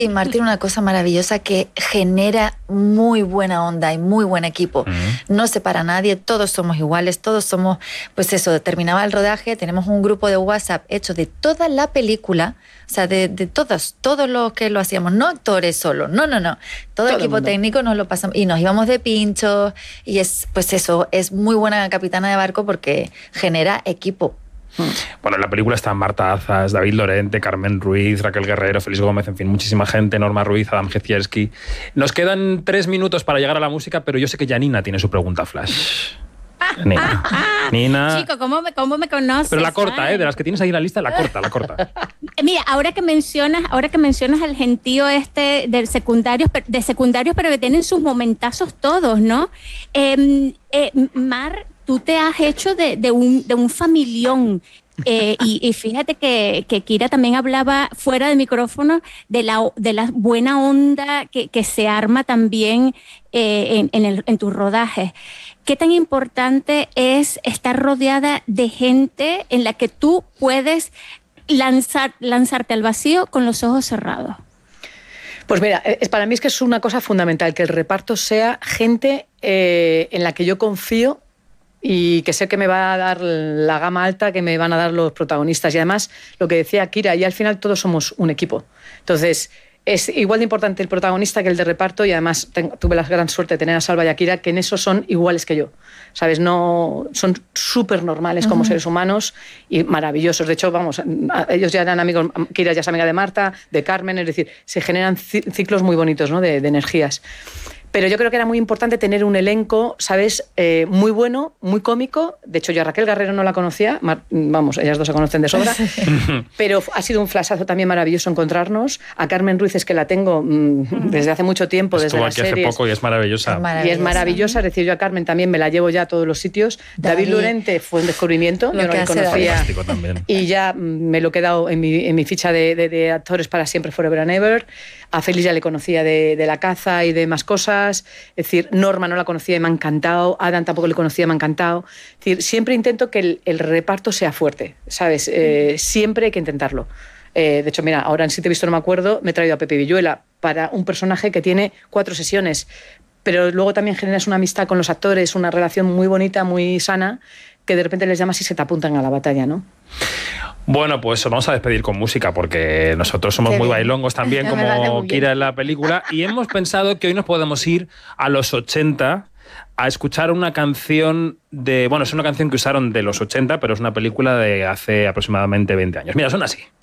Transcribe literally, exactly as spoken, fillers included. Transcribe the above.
Y Mar tiene una cosa maravillosa que genera muy buena onda y muy buen equipo. Uh-huh. No separa a nadie, todos somos iguales, todos somos, pues eso, terminaba el rodaje, tenemos un grupo de WhatsApp hecho de toda la película, o sea, de, de todos, todos los que lo hacíamos, no actores solo, no, no, no. Todo, todo el equipo técnico nos lo pasamos y nos íbamos de pinchos y es, pues eso, es muy buena capitana de barco porque genera equipo. Bueno, en la película están Marta Azas, David Lorente, Carmen Ruiz, Raquel Guerrero, Félix Gómez, en fin, muchísima gente, Norma Ruiz, Adam Jezierski. Nos quedan tres minutos para llegar a la música, pero yo sé que Janina tiene su pregunta flash. Nina. Nina. Chico, ¿cómo me, cómo me conoces? Pero la corta, ¿eh? De las que tienes ahí en la lista, la corta, la corta. Mira, ahora que mencionas, ahora que mencionas el gentío este de secundarios, de secundarios, pero que tienen sus momentazos todos, ¿no? Eh, eh, Mar, tú te has hecho de, de, un, de un familión. Eh, y, y fíjate que, que Kira también hablaba fuera de micrófono de la, de la buena onda que, que se arma también eh, en, en, el, en tus rodajes. ¿Qué tan importante es estar rodeada de gente en la que tú puedes lanzar, lanzarte al vacío con los ojos cerrados? Pues mira, es, para mí es que es una cosa fundamental, que el reparto sea gente eh, en la que yo confío y que sé que me va a dar la gama alta que me van a dar los protagonistas. Y además, lo que decía Kira, y al final todos somos un equipo. Entonces, es igual de importante el protagonista que el de reparto, y además tengo, tuve la gran suerte de tener a Salva y a Kira, que en eso son iguales que yo. ¿Sabes? No, son súper normales como uh-huh. seres humanos y maravillosos. De hecho, vamos, ellos ya eran amigos, Kira ya es amiga de Marta, de Carmen, es decir, se generan ciclos muy bonitos, ¿no? de, de energías. Pero yo creo que era muy importante tener un elenco, ¿sabes? Eh, muy bueno, muy cómico. De hecho, yo a Raquel Guerrero no la conocía. Mar, vamos, ellas dos se conocen de sobra. Pero ha sido un flashazo también maravilloso encontrarnos. A Carmen Ruiz es que la tengo mmm, desde hace mucho tiempo, Estuvo desde aquí las series. hace poco y es maravillosa. Es maravillosa. Y es maravillosa. Es decir, yo a Carmen también me la llevo ya a todos los sitios. David, David Lorente fue un descubrimiento. Yo no le conocía. Y ya me lo he quedado en mi, en mi ficha de, de, de actores para siempre, forever and ever. A Félix ya le conocía de, de La Caza y de más cosas. Es decir, Norma no la conocía y me ha encantado. Adam tampoco le conocía, me ha encantado. Es decir, siempre intento que el, el reparto sea fuerte, ¿sabes? Eh, siempre hay que intentarlo. Eh, de hecho, mira, ahora en Si te he visto no me acuerdo, me he traído a Pepe Villuela para un personaje que tiene cuatro sesiones. Pero luego también generas una amistad con los actores, una relación muy bonita, muy sana, que de repente les llamas y se te apuntan a la batalla, ¿no? Bueno, pues vamos a despedir con música porque nosotros somos Qué muy bien. bailongos también, como Kira en la película, y hemos pensado que hoy nos podemos ir a los ochenta a escuchar una canción de... Bueno, es una canción que usaron de los ochenta, pero es una película de hace aproximadamente veinte años. Mira, son así.